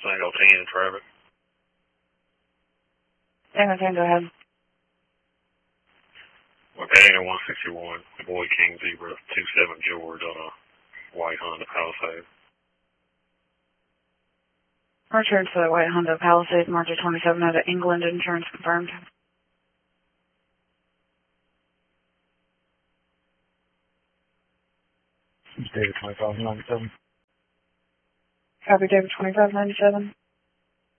Tango 10, traffic. Tango 10, go ahead. We're heading at 161, Boy King Zebra 27 George on a white Honda Palisade. Return to the white Honda Palisade, March 27 out of England, insurance confirmed. David 2597. Copy, David 2597.